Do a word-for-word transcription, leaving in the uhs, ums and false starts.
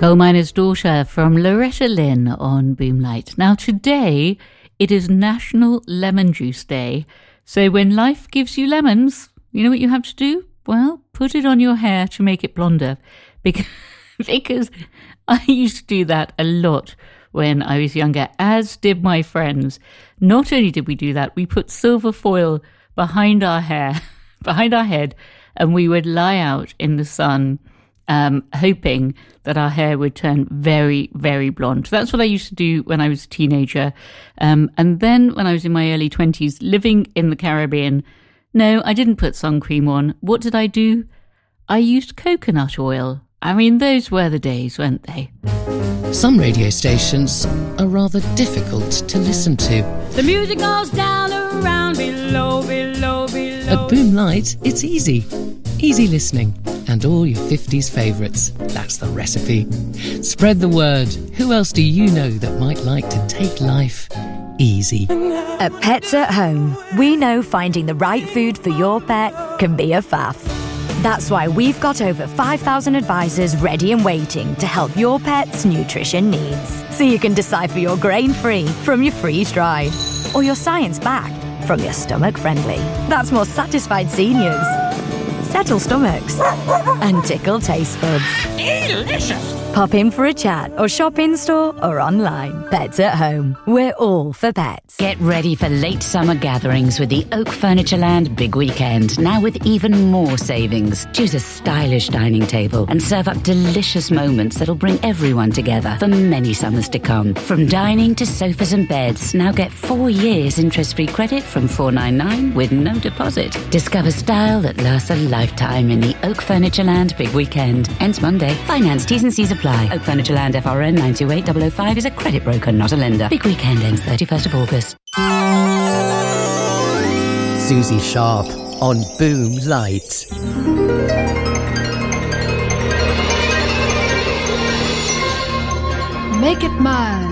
Coal Miner's Daughter from Loretta Lynn on Boomlight. Now today it is National Lemon Juice Day. So when life gives you lemons, you know what you have to do? Well, put it on your hair to make it blonder. Because, because I used to do that a lot when I was younger, as did my friends. Not only did we do that, we put silver foil behind our hair, behind our head, and we would lie out in the sun, um, hoping that our hair would turn very, very blonde. That's what I used to do when I was a teenager. Um, and then when I was in my early twenties, living in the Caribbean, no, I didn't put sun cream on. What did I do? I used coconut oil. I mean, those were the days, weren't they? Some radio stations are rather difficult to listen to. The music goes down around below, below, below. At Boomlight, it's easy. Easy listening. And all your fifties favourites. That's the recipe. Spread the word. Who else do you know that might like to take life easy? At Pets at Home, we know finding the right food for your pet can be a faff. That's why we've got over five thousand advisors ready and waiting to help your pet's nutrition needs. So you can decipher your grain-free from your freeze-dried, or your science-backed from your stomach-friendly. That's more satisfied seniors, settle stomachs, and tickle taste buds. Delicious! Pop in for a chat or shop in-store or online. Pets at Home. We're all for pets. Get ready for late summer gatherings with the Oak Furnitureland Big Weekend, now with even more savings. Choose a stylish dining table and serve up delicious moments that'll bring everyone together for many summers to come. From dining to sofas and beds, now get four years interest-free credit from four ninety-nine with no deposit. Discover style that lasts a lifetime in the Oak Furnitureland Big Weekend. Ends Monday. Finance T's and C's apply. Oak Furnitureland F R N nine two eight zero zero five is a credit broker, not a lender. Big Weekend ends thirty-first of August. Susie Sharp on Boomlight. Make it mild.